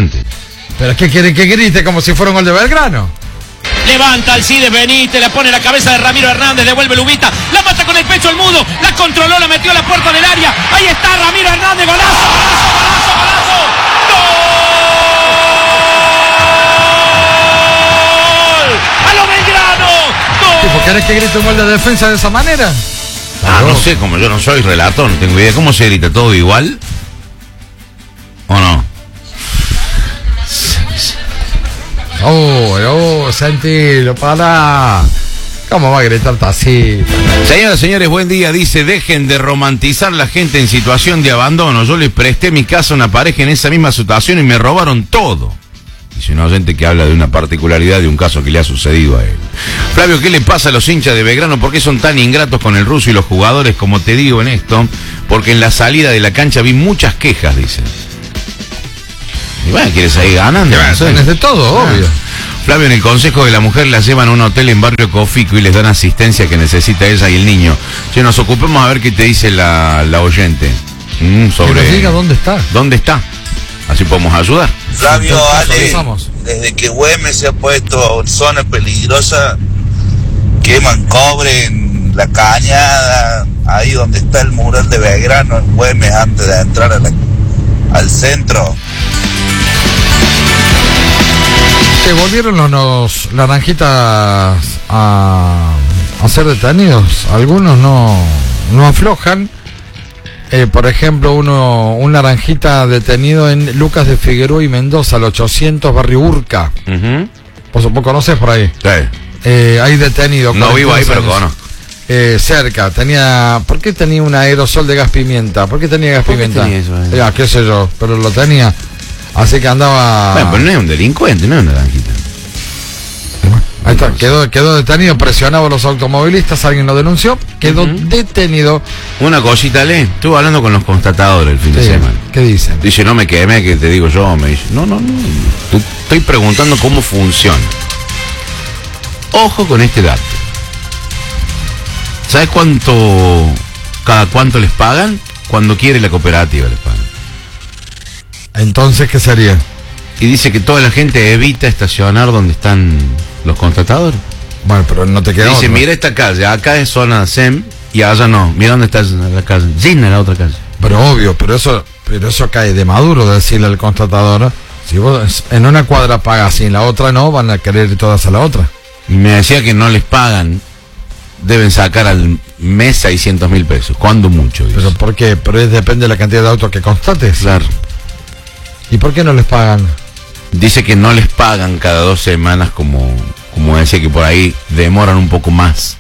impresionante. ¿Pero qué quieren que grite como si fuera un gol de Belgrano? Levanta Alcides Benítez, la pone en la cabeza de Ramiro Hernández, devuelve Lubita, la mata con el pecho al mudo, la controló, la metió a la puerta del área. Ahí está Ramiro Hernández, golazo, golazo, golazo, ¡gol! ¡A lo Belgrano! ¡Gol! ¿Por qué querés que grite un gol de defensa de esa manera? No sé, como yo no soy relator, no tengo idea. ¿Cómo se grita? ¿Todo igual? ¿O no? Santi, lo para. ¿Cómo va a gritar así? Señoras y señores, buen día. Dice, dejen de romantizar la gente en situación de abandono. Yo les presté mi casa a una pareja en esa misma situación y me robaron todo. Dice un oyente que habla de una particularidad de un caso que le ha sucedido a él. Flavio, ¿qué le pasa a los hinchas de Belgrano? ¿Por qué son tan ingratos con el ruso y los jugadores? Como te digo en esto, porque en la salida de la cancha vi muchas quejas, dice. Y bueno, quieres seguir ganando. Tenés de todo, obvio. Flavio, en el consejo de la mujer la llevan a un hotel en Barrio Cofico y les dan asistencia que necesita ella y el niño. Si nos ocupemos a ver qué te dice la oyente. Sobre... Que nos diga dónde está. ¿Dónde está? Así podemos ayudar. Flavio, Ale, desde que Güemes se ha puesto zona peligrosa, queman cobre en la cañada, ahí donde está el mural de Belgrano en Güemes antes de entrar al centro. ¿Se volvieron los naranjitas a ser detenidos? Algunos no aflojan. Por ejemplo, un naranjita detenido en Lucas de Figueroa y Mendoza, al 800 Barrio Urca. ¿Vos conocés por ahí? Sí. Ahí detenido. No vivo ahí, pero conozco. Cerca. ¿Por qué tenía un aerosol de gas pimienta? ¿Por qué tenía gas pimienta? Tenía eso, Ya, qué sé yo, pero lo tenía. Así que andaba... Bueno, pero no es un delincuente, no es una naranjita. Ahí está, quedó detenido, presionaba a los automovilistas, alguien lo denunció, quedó detenido. Una cosita, estuve hablando con los constatadores el fin de semana. ¿Qué dicen? Dice, no me queme, que te digo yo, me dice, no, estoy preguntando cómo funciona. Ojo con este dato. ¿Sabes cada cuánto les pagan? Cuando quiere la cooperativa les pagan. Entonces, ¿qué sería? Y dice que toda la gente evita estacionar donde están los contratadores. Bueno, pero no te queda Dice, otra. mira esta calle, acá es zona SEM y allá no. Mira dónde está la calle. Llena la otra calle. Pero obvio, pero eso cae de maduro decirle al contratador. Si vos en una cuadra pagas y en la otra no, van a querer ir todas a la otra. Y me decía que no les pagan. Deben sacar al mes 600.000 pesos. ¿Cuándo mucho? Dice. ¿Pero por qué? Pero depende de la cantidad de autos que constates. Claro. ¿Y por qué no les pagan? Dice que no les pagan cada 2 semanas como decía, que por ahí demoran un poco más.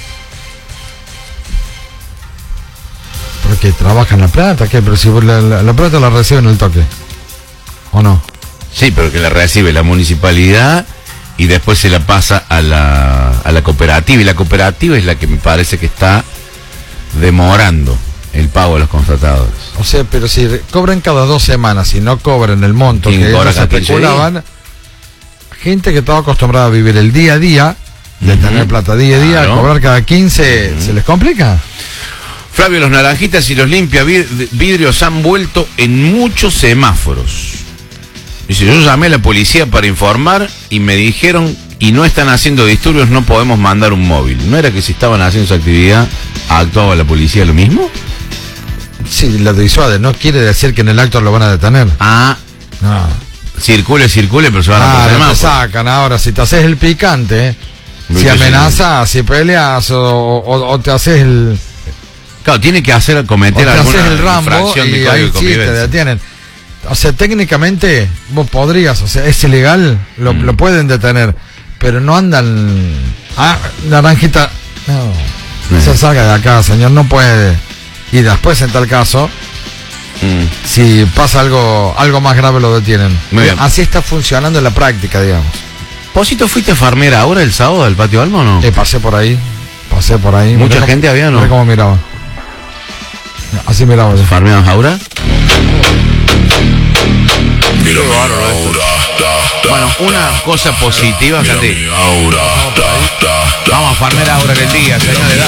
Porque trabajan la plata, ¿qué? Pero si la plata la reciben el toque, ¿o no? Sí, pero que la recibe la municipalidad y después se la pasa a la cooperativa. Y la cooperativa es la que me parece que está demorando el pago de los contratadores. O sea, pero si cobran cada 2 semanas y no cobran el monto que ellos especulaban, gente que estaba acostumbrada a vivir el día a día, de tener plata día a día, claro, cobrar cada 15, ¿se les complica? Flavio, los naranjitas y los limpia vidrios han vuelto en muchos semáforos. Dice, yo llamé a la policía para informar y me dijeron, y no están haciendo disturbios, no podemos mandar un móvil. ¿No era que si estaban haciendo su actividad, actuaba la policía lo mismo? Sí, lo disuade, no quiere decir que en el acto lo van a detener. No. Circule, pero se van a pasar más. Te sacan ahora, si te haces el picante, si amenazas, si peleas o te haces el... Claro, tiene que cometer alguna infracción de código de convivencia. Te detienen. O sea, técnicamente vos podrías, o sea, es ilegal, lo pueden detener, pero no andan... naranjita, no, se salga de acá, señor, no puede. Y después, en tal caso, si pasa algo más grave, lo detienen. Muy bien. Así está funcionando en la práctica, digamos. ¿Posito fuiste a farmear ahora el sábado del Patio Alma o no? Pasé por ahí. ¿Mucha gente había, no? Mirá cómo miraba. Así miraba yo. ¿Farmeaban ahora? Bueno, una cosa positiva, gente. Vamos a farmear ahora que el día, señores.